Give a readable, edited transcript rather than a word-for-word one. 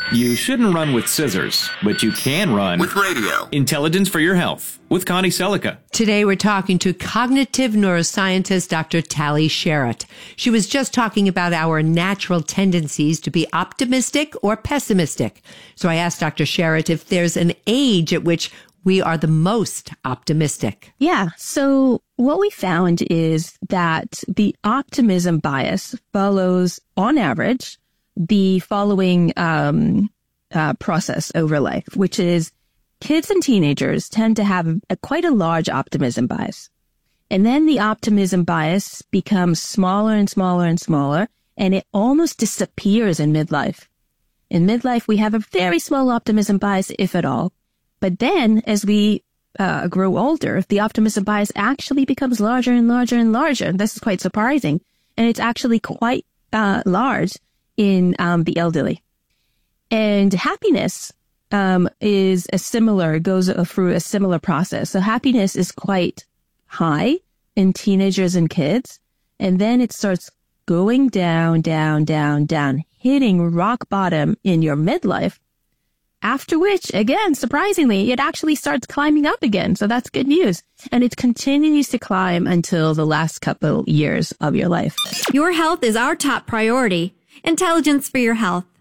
You shouldn't run with scissors, but you can run with radio. Intelligence for Your Health with Connie Selica. Today we're talking to cognitive neuroscientist Dr. Tali Sharot. She was just talking about our natural tendencies to be optimistic or pessimistic. So I asked Dr. Sharot if there's an age at which we are the most optimistic. Yeah. So what we found is that the optimism bias follows, on average, the following process over life, which is kids and teenagers tend to have quite a large optimism bias. And then the optimism bias becomes smaller and smaller and smaller, and it almost disappears in midlife. In midlife, we have a very small optimism bias, if at all. But then as we grow older, the optimism bias actually becomes larger and larger and larger. This is quite surprising. And it's actually quite large in the elderly. And happiness is goes through a similar process. So happiness is quite high in teenagers and kids. And then it starts going down, down, down, down, hitting rock bottom in your midlife. After which, again, surprisingly, it actually starts climbing up again. So that's good news. And it continues to climb until the last couple years of your life. Your health is our top priority. Intelligence for Your Health.